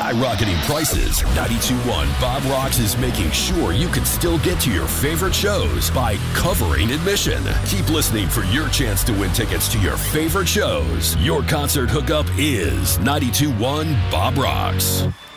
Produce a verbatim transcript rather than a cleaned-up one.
skyrocketing prices, ninety-two point one Bob Rocks is making sure you can still get to your favorite shows by covering admission. Keep listening for your chance to win tickets to your favorite shows. Your concert hookup is ninety-two point one Bob Rocks.